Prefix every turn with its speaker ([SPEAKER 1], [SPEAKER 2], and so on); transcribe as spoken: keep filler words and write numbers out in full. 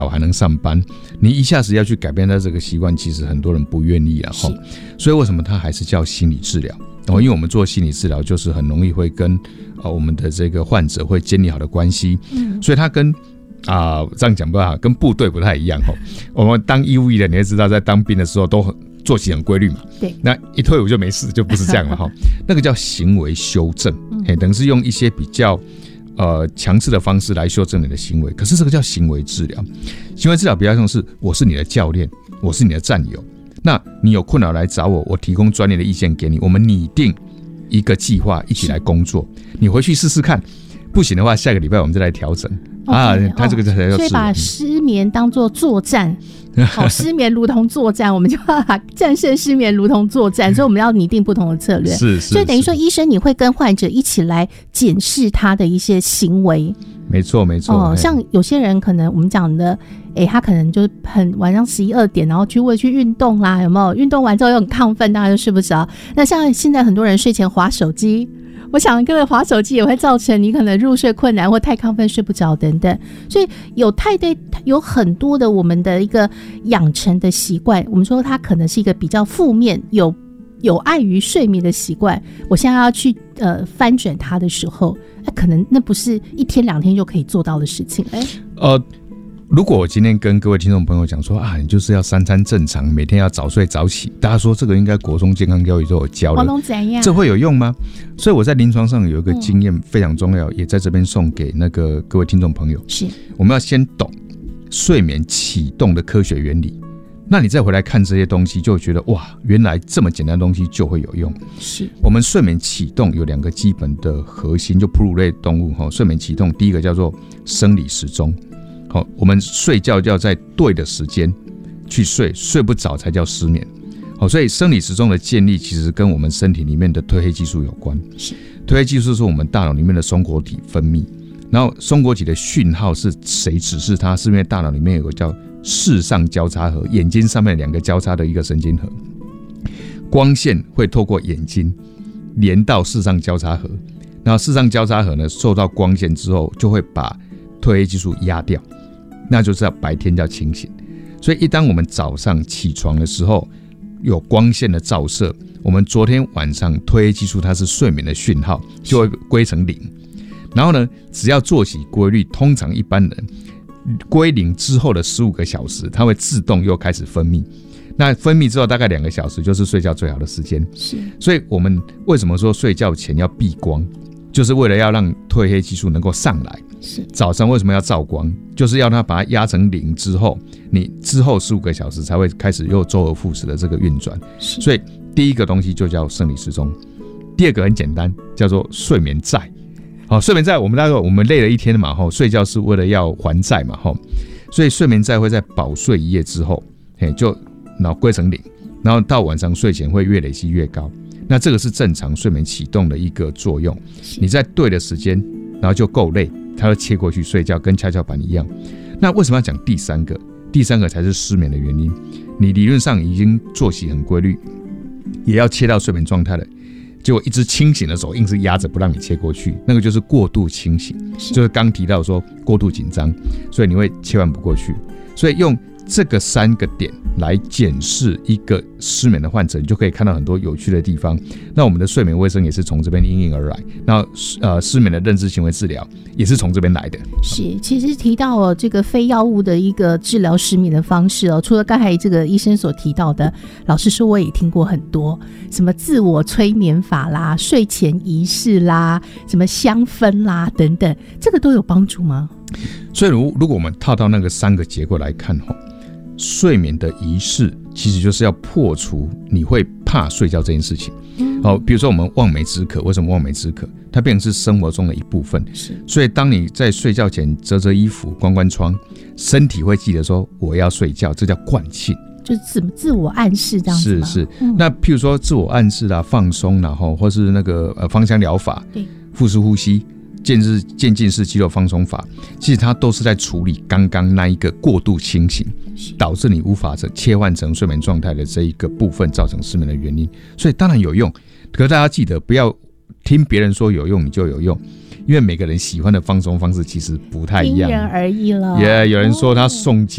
[SPEAKER 1] 我还能上班，你一下子要去改变他这个习惯，其实很多人不愿意啊。所以为什么他还是叫心理治疗？因为我们做心理治疗，就是很容易会跟、呃、我们的这个患者会建立好的关系，嗯、所以他跟啊、呃、这样讲不好，跟部队不太一样哈。我们当义务役的，你会知道，在当兵的时候都很作息很规律嘛，对，那一退伍就没事，就不是这样了哈。那个叫行为修正，嗯、等于是用一些比较呃强制的方式来修正你的行为，可是这个叫行为治疗。行为治疗比较像是我是你的教练，我是你的战友。那你有困扰来找我，我提供专业的意见给你，我们拟定一个计划，一起来工作。你回去试试看，不行的话，下个礼拜我们再来调整。Okay, 啊，他这个才叫治疗。
[SPEAKER 2] 所以把失眠当作作战，好，失眠如同作战，我们就要把战胜失眠如同作战，所以我们要拟定不同的策略。
[SPEAKER 1] 是是。
[SPEAKER 2] 所以等于说，医生你会跟患者一起来检视他的一些行为。
[SPEAKER 1] 没错没错。
[SPEAKER 2] 哦，像有些人可能我们讲的，哎、欸，他可能就是很晚上十一二点，然后去为了去运动啦，有没有？运动完之后又很亢奋，当然就睡不着。那像现在很多人睡前滑手机。我想各位滑手机也会造成你可能入睡困难或太亢奋睡不着等等，所以有太对有很多的我们的一个养成的习惯，我们说它可能是一个比较负面有有碍于睡眠的习惯，我现在要去呃翻转它的时候，那可能那不是一天两天就可以做到的事情。哎，
[SPEAKER 1] 呃。如果我今天跟各位听众朋友讲说啊，你就是要三餐正常，每天要早睡早起，大家说这个应该国中健康教育都有教的，这会有用吗？所以我在临床上有一个经验非常重要，嗯、也在这边送给那个各位听众朋友。是，我们要先懂睡眠启动的科学原理，那你再回来看这些东西，就会觉得哇，原来这么简单的东西就会有用。是，我们睡眠启动有两个基本的核心，就哺乳类动物哈，睡眠启动第一个叫做生理时钟。好，我们睡觉就要在对的时间去睡，睡不着才叫失眠。好，所以生理时钟的建立其实跟我们身体里面的褪黑激素有关。褪黑激素是我们大脑里面的松果体分泌，然后松果体的讯号是谁指示它？是因为大脑里面有个叫视上交叉核，眼睛上面两个交叉的一个神经核，光线会透过眼睛连到视上交叉核，然后视上交叉核呢受到光线之后，就会把褪黑激素压掉。那就是要白天叫清醒，所以一当我们早上起床的时候，有光线的照射，我们昨天晚上褪黑激素它是睡眠的讯号，就会归成零。然后呢，只要作息规律，通常一般人归零之后的十五个小时，它会自动又开始分泌。那分泌之后大概两个小时就是睡觉最好的时间。所以我们为什么说睡觉前要避光，就是为了要让褪黑激素能够上来。早上为什么要照光？就是要它把它压成零之后，你之后十五个小时才会开始又周而复始的这个运转。所以第一个东西就叫生理时钟，第二个很简单，叫做睡眠债。好，睡眠债我们大概我们累了一天嘛，吼，睡觉是为了要还债嘛，吼，所以睡眠债会在饱睡一夜之后，嘿，就然后归成零，然后到晚上睡前会越累积越高。那这个是正常睡眠启动的一个作用。你在对的时间，然后就够累。它就切过去睡觉，跟跷跷板一样。那为什么要讲第三个？第三个才是失眠的原因。你理论上已经作息很规律，也要切到睡眠状态了，结果一只清醒的手硬是压着不让你切过去，那个就是过度清醒，就是刚提到说过度紧张，所以你会切换不过去。所以用这个三个点来检视一个失眠的患者，你就可以看到很多有趣的地方。那我们的睡眠卫生也是从这边因应而来，那呃失眠的认知行为治疗也是从这边来的。
[SPEAKER 2] 是，其实提到哦这个非药物的一个治疗失眠的方式哦，除了刚才这个医生所提到的，老实说我也听过很多，什么自我催眠法啦、睡前仪式啦、什么香氛啦等等，这个都有帮助吗？
[SPEAKER 1] 所以如果我们套到那个三个结构来看吼，睡眠的仪式其实就是要破除你会怕睡觉这件事情。好，比如说我们望梅止渴，为什么望梅止渴？它变成是生活中的一部分。所以当你在睡觉前折折衣服、关关窗，身体会记得说我要睡觉，这叫惯性，
[SPEAKER 2] 就是自自我暗示这样子吗？
[SPEAKER 1] 是是、嗯。那譬如说自我暗示啦、放松啦，或是那个呃芳香疗法、腹式呼吸。渐日渐进式肌肉放松法，其实它都是在处理刚刚那一个过度清醒，导致你无法切换成睡眠状态的这一个部分，造成失眠的原因。所以当然有用，可是大家记得不要听别人说有用你就有用， 因为每个人喜欢的放松方式其实不太一样，
[SPEAKER 2] 因人而异了。
[SPEAKER 1] 也、yeah, 有人说他诵经